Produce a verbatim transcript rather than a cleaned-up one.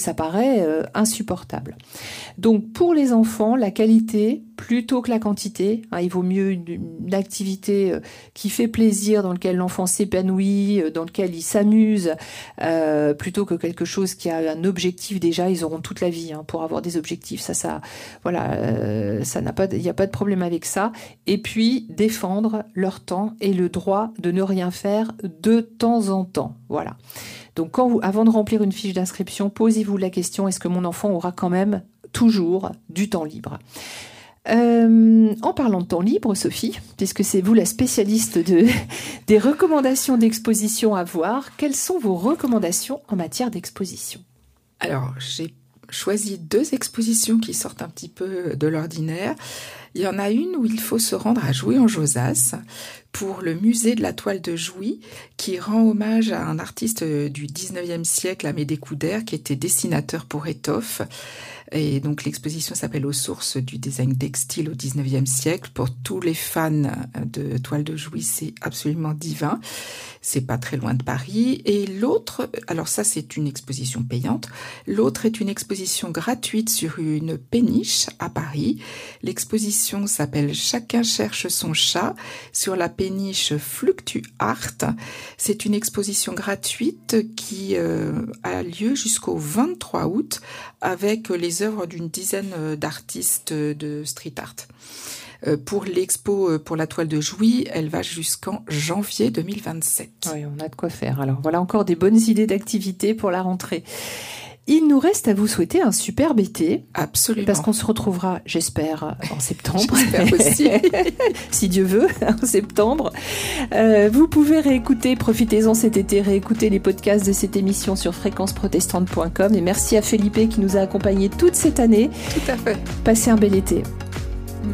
Ça paraît euh, insupportable. Donc pour les enfants, la qualité plutôt que la quantité. Hein, il vaut mieux une, une activité euh, qui fait plaisir, dans laquelle l'enfant s'épanouit, euh, dans laquelle il s'amuse, euh, plutôt que quelque chose qui a un objectif. Déjà, ils auront toute la vie hein, pour avoir des objectifs. Ça, ça, voilà, euh, ça n'a pas, il n'y a pas de problème avec ça. Et puis défendre leur temps et le droit de ne rien faire de temps en temps. Voilà. Donc, quand vous, avant de remplir une fiche d'inscription, posez-vous la question, est-ce que mon enfant aura quand même toujours du temps libre ? Euh, en parlant de temps libre, Sophie, puisque c'est vous la spécialiste de, des recommandations d'exposition à voir, quelles sont vos recommandations en matière d'exposition ? Alors, j'ai choisi deux expositions qui sortent un petit peu de l'ordinaire. Il y en a une où il faut se rendre à Jouy-en-Josas pour le musée de la toile de Jouy, qui rend hommage à un artiste du dix-neuvième siècle, Amédée Couder, qui était dessinateur pour étoffe. Et donc l'exposition s'appelle Aux sources du design textile au dix-neuvième siècle. Pour tous les fans de toile de Jouy, c'est absolument divin. C'est pas très loin de Paris. Et l'autre, alors ça c'est une exposition payante. L'autre est une exposition gratuite sur une péniche à Paris. L'exposition s'appelle Chacun cherche son chat sur la péniche Fluctuart. C'est une exposition gratuite qui euh, a lieu jusqu'au vingt-trois août avec les œuvres d'une dizaine d'artistes de street art. Pour l'expo pour la toile de Jouy, elle va jusqu'en janvier deux mille vingt-sept. Oui, on a de quoi faire. Alors voilà encore des bonnes idées d'activités pour la rentrée. Il nous reste à vous souhaiter un superbe été. Absolument. Parce qu'on se retrouvera, j'espère, en septembre. J'espère aussi. Si Dieu veut, en septembre. Euh, vous pouvez réécouter, profitez-en cet été, réécouter les podcasts de cette émission sur fréquence protestante point com. Et merci à Felipe qui nous a accompagnés toute cette année. Tout à fait. Passez un bel été.